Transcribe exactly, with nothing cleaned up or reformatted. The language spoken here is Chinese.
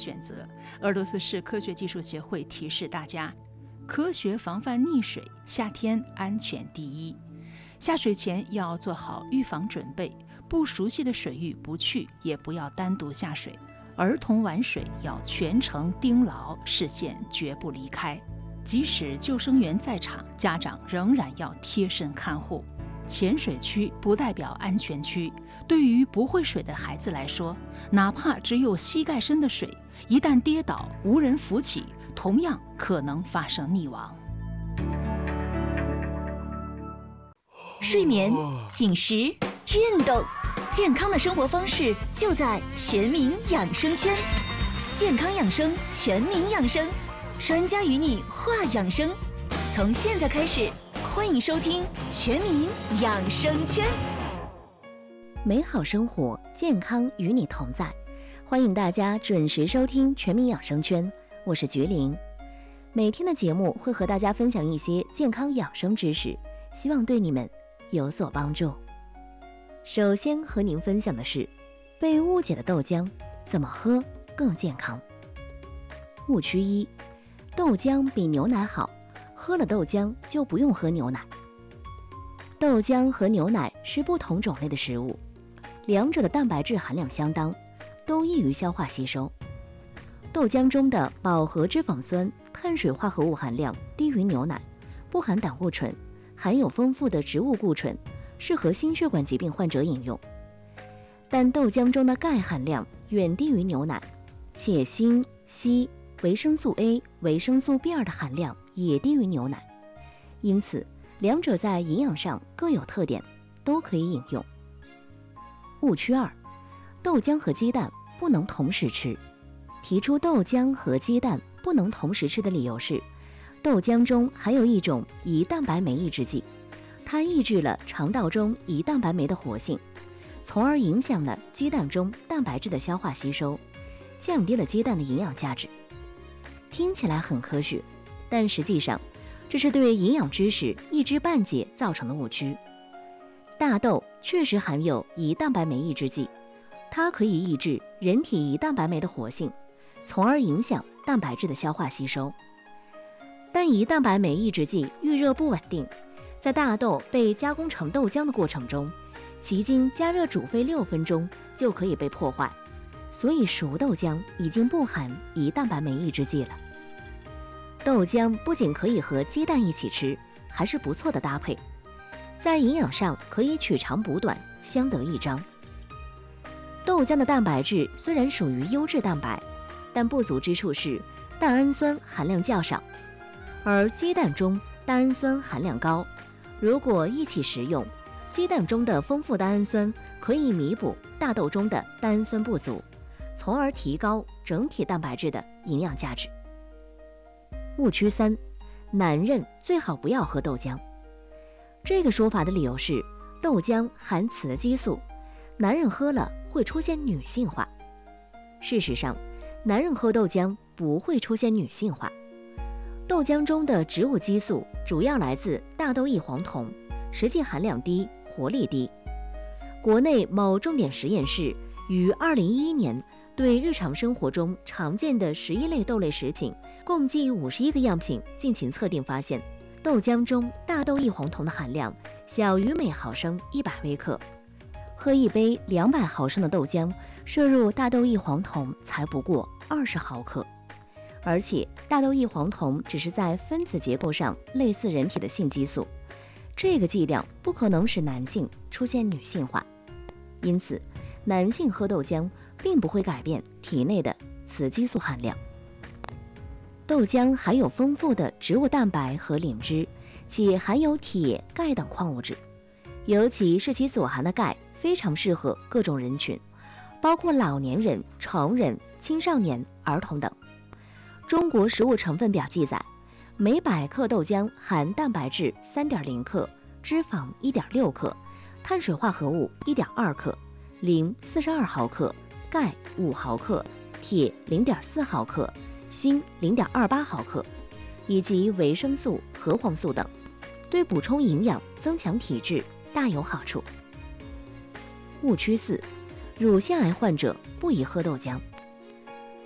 选择。俄罗斯市科学技术协会提示大家，科学防范溺水，夏天安全第一。下水前要做好预防准备，不熟悉的水域不去，也不要单独下水。儿童玩水要全程盯牢，视线绝不离开。即使救生员在场，家长仍然要贴身看护。浅水区不代表安全区，对于不会水的孩子来说，哪怕只有膝盖深的水，一旦跌倒无人扶起，同样可能发生溺亡。 睡眠、饮食、运动，健康的生活方式就在全民养生圈。健康养生，全民养生，专家与你话养生。从现在开始，欢迎收听全民养生圈。 美好生活，健康与你同在。欢迎大家准时收听全民养生圈，我是菊玲。每天的节目会和大家分享一些健康养生知识，希望对你们有所帮助。首先和您分享的是，被误解的豆浆怎么喝更健康。误区一，豆浆比牛奶好，喝了豆浆就不用喝牛奶。豆浆和牛奶是不同种类的食物，两者的蛋白质含量相当，都易于消化吸收。豆浆中的饱和脂肪酸、碳水化合物含量低于牛奶，不含胆固醇，含有丰富的植物固醇，适合心血管疾病患者饮用。但豆浆中的钙含量远低于牛奶，且锌、硒、维生素 A、维生素 B 二 的含量也低于牛奶，因此两者在营养上各有特点，都可以饮用。误区二，豆浆和鸡蛋不能同时吃。提出豆浆和鸡蛋不能同时吃的理由是，豆浆中含有一种胰蛋白酶抑制剂，它抑制了肠道中胰蛋白酶的活性，从而影响了鸡蛋中蛋白质的消化吸收，降低了鸡蛋的营养价值。听起来很科学，但实际上这是对营养知识一知半解造成的误区。大豆确实含有胰蛋白酶抑制剂，它可以抑制人体胰蛋白酶的活性，从而影响蛋白质的消化吸收。但胰蛋白酶抑制剂遇热不稳定，在大豆被加工成豆浆的过程中，其经加热煮沸六分钟就可以被破坏，所以熟豆浆已经不含胰蛋白酶抑制剂了。豆浆不仅可以和鸡蛋一起吃，还是不错的搭配，在营养上可以取长补短，相得益彰。豆浆的蛋白质虽然属于优质蛋白，但不足之处是蛋氨酸含量较少，而鸡蛋中蛋氨酸含量高，如果一起食用，鸡蛋中的丰富蛋氨酸可以弥补大豆中的蛋氨酸不足，从而提高整体蛋白质的营养价值。误区三，男人最好不要喝豆浆。这个说法的理由是，豆浆含雌激素，男人喝了会出现女性化。事实上，男人喝豆浆不会出现女性化。豆浆中的植物激素主要来自大豆异黄酮，实际含量低，活力低。国内某重点实验室于二零一一年对日常生活中常见的十一类豆类食品共计五十一个样品进行测定，发现豆浆中大豆异黄酮的含量小于每毫升一百微克。喝一杯两百毫升的豆浆，摄入大豆异黄酮才不过二十毫克。而且大豆异黄酮只是在分子结构上类似人体的性激素，这个剂量不可能使男性出现女性化，因此男性喝豆浆并不会改变体内的雌激素含量。豆浆含有丰富的植物蛋白和磷脂，且含有铁、钙等矿物质，尤其是其所含的钙非常适合各种人群，包括老年人、成人、青少年、儿童等。中国食物成分表记载，每百克豆浆含蛋白质 三点零 克，脂肪 一点六 克，碳水化合物 一点二 克，磷四十二毫克，钙五毫克，铁 零点四 毫克，锌 零点二八 毫克，以及维生素、核黄素等，对补充营养、增强体质大有好处。误区四，乳腺癌患者不宜喝豆浆。